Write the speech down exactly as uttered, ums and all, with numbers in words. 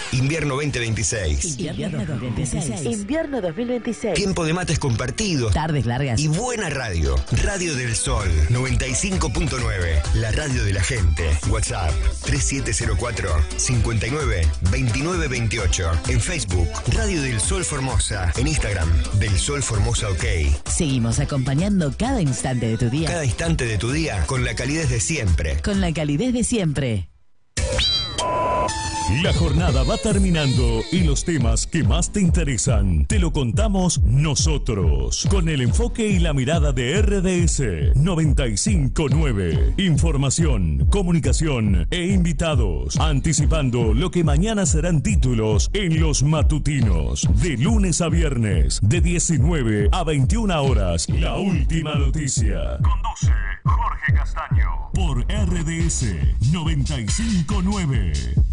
Invierno veinte veintiséis. Invierno dos mil veintiséis. Invierno dos mil veintiséis. Tiempo de mates compartidos. Tardes largas. Y buena radio. Radio del Sol noventa y cinco punto nueve. La radio de la gente. WhatsApp tres siete cero cuatro, cinco nueve, dos nueve dos ocho. En Facebook, Radio del Sol Formosa. En Instagram, Del Sol Formosa OK. Seguimos acompañando cada instante de tu día. Cada instante de tu día con la calidez de siempre. Con la calidez de siempre. La jornada va terminando y los temas que más te interesan te lo contamos nosotros, con el enfoque y la mirada de R D S noventa y cinco punto nueve. Información, comunicación e invitados, anticipando lo que mañana serán títulos en los matutinos, de lunes a viernes, de diecinueve a veintiuna horas. La última noticia. Conduce Jorge Castaño por R D S noventa y cinco punto nueve.